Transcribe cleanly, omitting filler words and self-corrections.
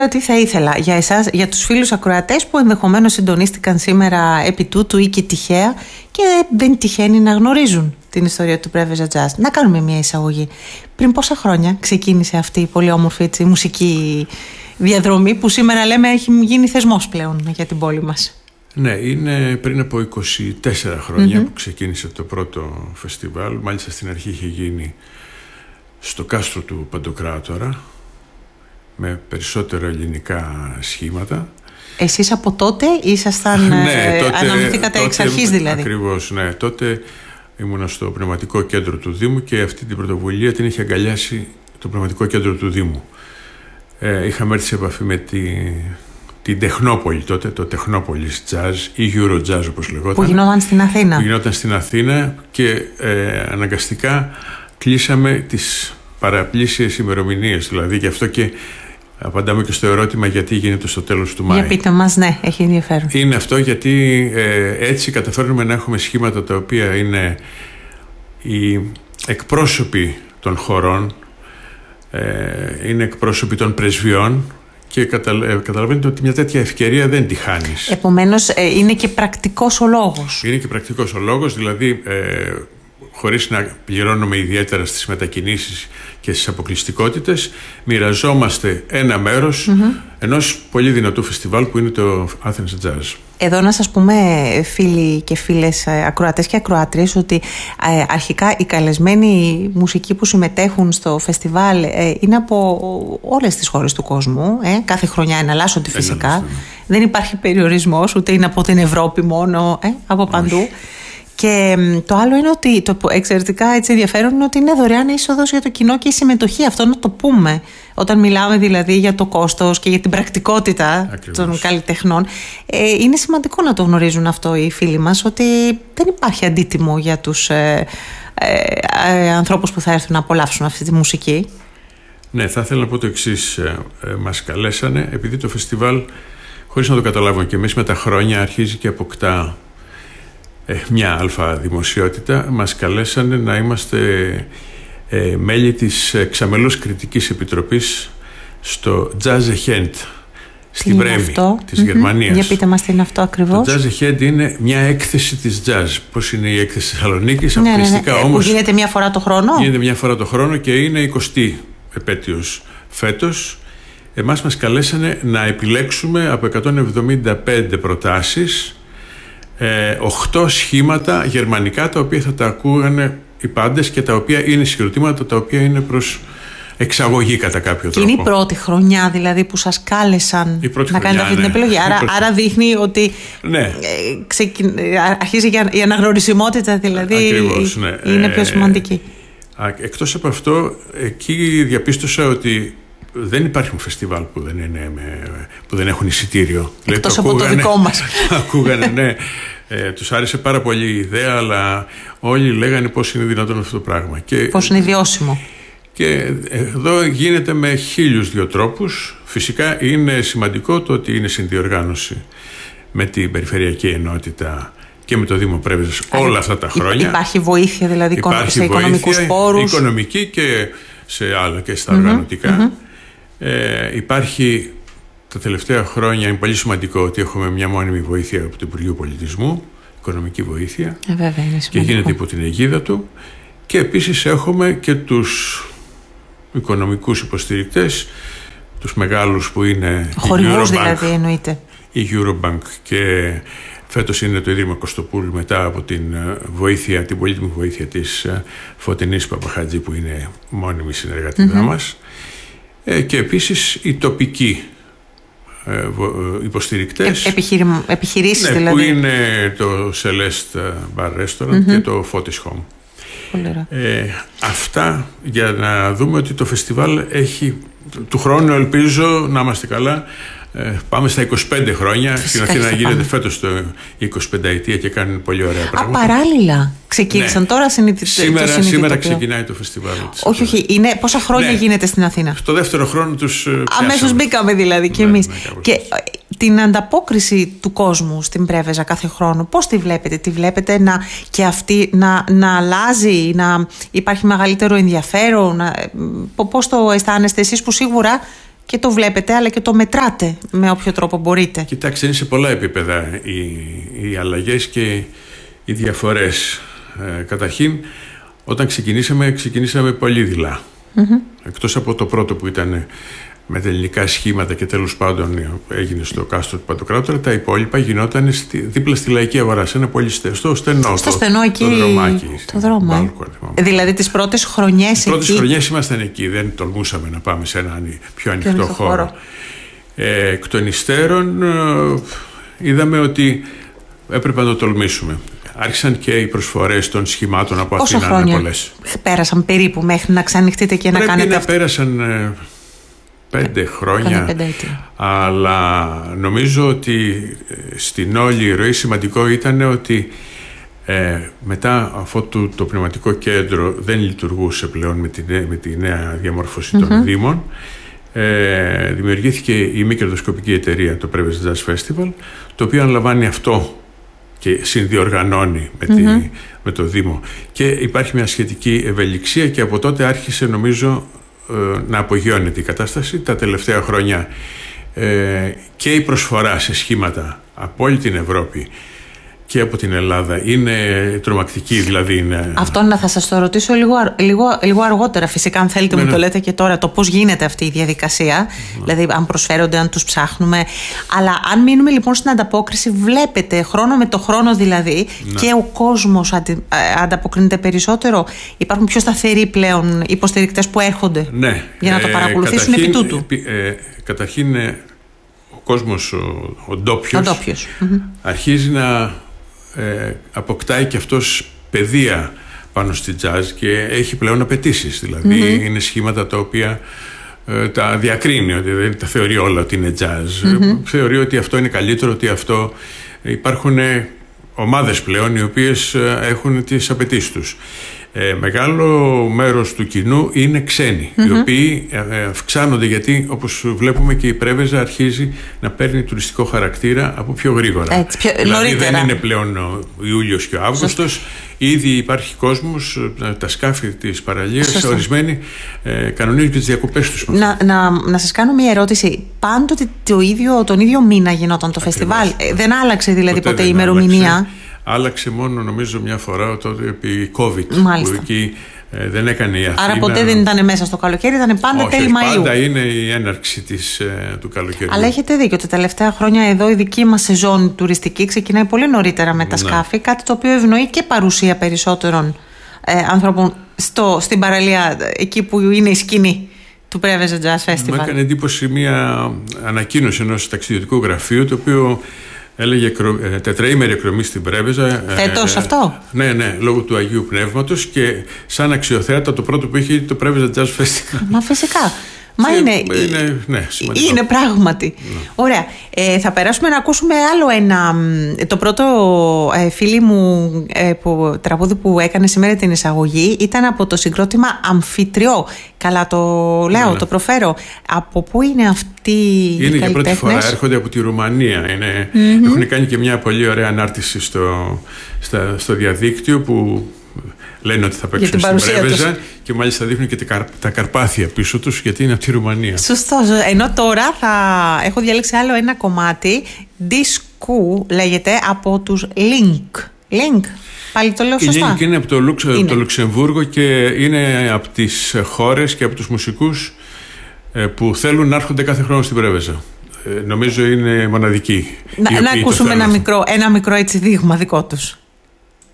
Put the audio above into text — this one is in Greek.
Τι θα ήθελα για εσάς, για τους φίλους ακροατές που ενδεχομένως συντονίστηκαν σήμερα επί τούτου ή και τυχαία και δεν τυχαίνει να γνωρίζουν την ιστορία του Πρέβεζα Jazz, να κάνουμε μια εισαγωγή. Πριν πόσα χρόνια ξεκίνησε αυτή η πολύ όμορφη μουσική διαδρομή που σήμερα λέμε έχει γίνει θεσμός πλέον για την πόλη μας? Ναι, είναι πριν από 24 χρόνια που ξεκίνησε το πρώτο φεστιβάλ. Μάλιστα στην αρχή είχε γίνει στο κάστρο του Παντοκράτορα, με περισσότερα ελληνικά σχήματα. Εσείς από τότε ήσασταν, ναι, αναμνηθήκατε εξ αρχής δηλαδή? Ακριβώς, ναι. Τότε ήμουνα στο Πνευματικό Κέντρο του Δήμου και αυτή την πρωτοβουλία την είχε αγκαλιάσει το Πνευματικό Κέντρο του Δήμου. Είχαμε έρθει σε επαφή με την Τεχνόπολη τότε, το Τεχνόπολης Jazz ή Eurojazz όπως λεγόταν. Που γινόταν στην Αθήνα. Που γινόταν στην Αθήνα και αναγκαστικά κλείσαμε τις παραπλήσιες ημερομηνίες. Δηλαδή γι' αυτό και απαντάμε και στο ερώτημα γιατί γίνεται στο τέλος του Μάη. Για πείτε μας, ναι, έχει ενδιαφέρον. Είναι αυτό γιατί έτσι καταφέρνουμε να έχουμε σχήματα τα οποία είναι οι εκπρόσωποι των χωρών, είναι εκπρόσωποι των πρεσβειών και καταλαβαίνετε ότι μια τέτοια ευκαιρία δεν τη χάνεις. Επομένως είναι και πρακτικός ο λόγος. Είναι και πρακτικός ο λόγος, δηλαδή χωρίς να πληρώνουμε ιδιαίτερα στις μετακινήσεις και στις αποκλειστικότητες, μοιραζόμαστε ένα μέρος ενός πολύ δυνατού φεστιβάλ που είναι το Athens Jazz. Εδώ να σας πούμε, φίλοι και φίλες ακροατές και ακροάτριες, ότι αρχικά οι καλεσμένοι μουσικοί που συμμετέχουν στο φεστιβάλ είναι από όλες τις χώρες του κόσμου. Κάθε χρονιά εναλλάσσονται φυσικά. Δεν υπάρχει περιορισμός, ούτε είναι από την Ευρώπη μόνο, από παντού. Όχι. Και το άλλο είναι ότι το εξαιρετικά έτσι ενδιαφέρον είναι ότι είναι δωρεάν είσοδος για το κοινό και η συμμετοχή. Αυτό να το πούμε όταν μιλάμε δηλαδή για το κόστος και για την πρακτικότητα των καλλιτεχνών. Είναι σημαντικό να το γνωρίζουν αυτό οι φίλοι μας, ότι δεν υπάρχει αντίτιμο για τους ανθρώπους που θα έρθουν να απολαύσουν αυτή τη μουσική. Ναι, θα ήθελα να πω το εξής. Μας καλέσανε, επειδή το φεστιβάλ, χωρίς να το καταλάβουμε και εμείς, με τα χρόνια αρχίζει και αποκτά μια αλφα δημοσιότητα. Μας καλέσανε να είμαστε μέλη της εξαμελούς κριτικής επιτροπής στο Jazz Ahead στην Βρέμη της Γερμανίας. Για πείτε μας τι είναι αυτό ακριβώς. Το Jazz Ahead είναι μια έκθεση της jazz. Πώς είναι η έκθεση της Θεσσαλονίκης, αποκλειστικά όμως. Που γίνεται μια φορά το χρόνο. Γίνεται μια φορά το χρόνο και είναι 20η επέτειος φέτος. Εμάς μας καλέσανε να επιλέξουμε από 175 προτάσεις 8 σχήματα γερμανικά, τα οποία θα τα ακούγανε οι πάντες και τα οποία είναι συγκροτήματα τα οποία είναι προς εξαγωγή κατά κάποιο τρόπο. Είναι η πρώτη χρονιά δηλαδή που σας κάλεσαν να κάνετε αυτή την επιλογή. Άρα δείχνει ότι αρχίζει η αναγνωρισιμότητα δηλαδή. Ακριβώς, ναι. Είναι πιο σημαντική. Εκτός από αυτό, εκεί διαπίστωσα ότι δεν υπάρχουν φεστιβάλ που δεν έχουν εισιτήριο. Εκτός από το δικό μας. Ακούγανε, ναι. Τους άρεσε πάρα πολύ η ιδέα, αλλά όλοι λέγανε πώς είναι δυνατόν αυτό το πράγμα. Πώς είναι βιώσιμο. Και εδώ γίνεται με 1002 τρόπους. Φυσικά είναι σημαντικό το ότι είναι συνδιοργάνωση με την Περιφερειακή Ενότητα και με το Δήμο Πρέβεζας όλα αυτά τα χρόνια. Υπάρχει βοήθεια δηλαδή σε οικονομικούς πόρους. Οικονομική και σε άλλα και στα οργανωτικά. Υπάρχει τα τελευταία χρόνια, είναι πολύ σημαντικό ότι έχουμε μια μόνιμη βοήθεια από το Υπουργείο Πολιτισμού, οικονομική βοήθεια, βέβαια, είναι και γίνεται υπό την αιγίδα του. Και επίσης έχουμε και τους οικονομικούς υποστηρικτές, τους μεγάλους που είναι χορηγούς δηλαδή εννοείται. Η Eurobank και φέτος είναι το Ίδρυμα Κωστοπούλου, μετά από την βοήθεια, την πολύτιμη βοήθεια της Φωτεινής Παπαχατζή που είναι μόνιμη συνεργατήδα μας. Και επίσης οι τοπικοί υποστηρικτές, επιχειρήσεις ναι, δηλαδή, που είναι το Celeste Bar Restaurant και το Fotis Home. Αυτά για να δούμε ότι το φεστιβάλ έχει του χρόνου, ελπίζω να είμαστε καλά, πάμε στα 25 χρόνια. Στην Αθήνα γίνεται φέτος το 25 ετία και κάνουν πολύ ωραία πράγματα. Παράλληλα ξεκίνησαν, ναι. Τώρα σήμερα ξεκινάει το φεστιβάλ. Όχι, είναι πόσα χρόνια γίνεται στην Αθήνα? Στο δεύτερο χρόνο τους αμέσως μπήκαμε δηλαδή και εμείς. Και την ανταπόκριση του κόσμου στην Πρέβεζα κάθε χρόνο, πώς τη βλέπετε? Τη βλέπετε και αυτή να αλλάζει, να υπάρχει μεγαλύτερο ενδιαφέρον? Πώς το αισθάνεστε εσείς που σίγουρα και το βλέπετε αλλά και το μετράτε με όποιο τρόπο μπορείτε. Κοιτάξτε, είναι σε πολλά επίπεδα οι αλλαγές και οι διαφορές. Καταρχήν, όταν ξεκινήσαμε πολύ δειλά. Εκτός από το πρώτο που ήταν με τα ελληνικά σχήματα και τέλος πάντων έγινε στο κάστρο του Παντοκράτορα, τα υπόλοιπα γινόταν δίπλα στη Λαϊκή Αγορά, σε ένα πολύ στο στενό. Στο στενό εκεί. Το δρομάκι. Το δρόμο. Δηλαδή τις πρώτες χρονιές εκεί. Τις πρώτες χρονιές ήμασταν εκεί. Δεν τολμούσαμε να πάμε σε ένα πιο ανοιχτό χώρο. Εκ των υστέρων είδαμε ότι έπρεπε να το τολμήσουμε. Άρχισαν και οι προσφορές των σχημάτων από Αθήνα να είναι πολλές. Πέρασαν περίπου μέχρι να ξανοιχτείτε και να κάνετε αυτό? Πέρασαν 5 χρόνια, αλλά νομίζω ότι στην όλη ροή σημαντικό ήταν ότι μετά αφού το πνευματικό κέντρο δεν λειτουργούσε πλέον με τη νέα διαμόρφωση των Δήμων, δημιουργήθηκε η μη κερδοσκοπική εταιρεία, το Preves Jazz Festival, το οποίο αναλαμβάνει αυτό και συνδιοργανώνει με το Δήμο, και υπάρχει μια σχετική ευελιξία, και από τότε άρχισε νομίζω να απογειώνεται η κατάσταση. Τα τελευταία χρόνια και η προσφορά σε σχήματα από όλη την Ευρώπη και από την Ελλάδα είναι τρομακτική, δηλαδή είναι... Αυτό να θα σας το ρωτήσω λίγο αργότερα, φυσικά, αν θέλετε μου το λέτε και τώρα, το πώς γίνεται αυτή η διαδικασία, δηλαδή αν προσφέρονται, αν τους ψάχνουμε, αλλά αν μείνουμε λοιπόν στην ανταπόκριση, βλέπετε χρόνο με το χρόνο δηλαδή και ο κόσμος ανταποκρίνεται περισσότερο, υπάρχουν πιο σταθεροί πλέον υποστηρικτές που έρχονται για να το παρακολουθήσουν επί τούτου. Καταρχήν ο κόσμος, ο ντόπιος, αρχίζει να αποκτάει και αυτός παιδεία πάνω στη jazz και έχει πλέον απαιτήσεις, δηλαδή είναι σχήματα τα οποία τα διακρίνει, ότι δεν τα θεωρεί όλα ότι είναι jazz, θεωρεί ότι αυτό είναι καλύτερο, ότι αυτό... Υπάρχουν ομάδες πλέον οι οποίες έχουν τις απαιτήσεις τους. Μεγάλο μέρος του κοινού είναι ξένοι, οι οποίοι αυξάνονται, γιατί όπως βλέπουμε και η Πρέβεζα αρχίζει να παίρνει τουριστικό χαρακτήρα από πιο γρήγορα. Δηλαδή δεν είναι πλέον ο Ιούλιος και ο Αύγουστος, ήδη υπάρχει κόσμος, τα σκάφη της παραλίας, ορισμένοι κανονίζουν και τις διακοπές τους. Να σας κάνω μια ερώτηση. Πάντοτε τον ίδιο μήνα γινόταν το φεστιβάλ? Δεν άλλαξε δηλαδή ποτέ η ημερομηνία? Άλλαξε μόνο νομίζω μια φορά τότε επί COVID. Μάλιστα. Που εκεί δεν έκανε η Αθήνα. Άρα ποτέ δεν ήταν μέσα στο καλοκαίρι, ήταν πάντα τέλη Μαΐου. Πάντα είναι η έναρξη του καλοκαιριού. Αλλά έχετε δίκιο, τα τελευταία χρόνια εδώ η δική μας σεζόν τουριστική ξεκινάει πολύ νωρίτερα με τα σκάφη, κάτι το οποίο ευνοεί και παρουσία περισσότερων ανθρώπων στην παραλία, εκεί που είναι η σκηνή του Preves Jazz Festival. Μου έκανε εντύπωση μια ανακοίνωση ενός ταξιδιωτικού γραφείου, το οποίο έλεγε τετραήμερη εκδρομή στην Πρέβεζα. Φέτος αυτό? Ναι, λόγω του Αγίου Πνεύματος, και σαν αξιοθέατα το πρώτο που είχε το Preves Jazz Festival. Μα φυσικά. Μα είναι πράγματι. Ωραία. Θα περάσουμε να ακούσουμε άλλο ένα. Το πρώτο, φίλοι μου, τραγούδι που έκανε σήμερα την εισαγωγή ήταν από το συγκρότημα Αμφιτριό. Καλά το λέω, το προφέρω. Από πού είναι αυτοί οι καλλιτέχνες? Είναι για πρώτη φορά, έρχονται από τη Ρουμανία. Έχουν κάνει και μια πολύ ωραία ανάρτηση στο διαδίκτυο, που λένε ότι θα παίξουν στην Πρέβεζα, και μάλιστα δείχνουν και τα Καρπάθια πίσω τους, γιατί είναι από τη Ρουμανία. Σωστός. Ενώ τώρα έχω διαλέξει άλλο ένα κομμάτι, Disco λέγεται, από τους Link. Πάλι το λέω σωστά? Η Link είναι από το Λουξεμβούργο και είναι από τις χώρες και από τους μουσικούς που θέλουν να έρχονται κάθε χρόνο στην Πρέβεζα. Νομίζω είναι μοναδικοί. Να ακούσουμε ένα μικρό έτσι δείγμα δικό τους.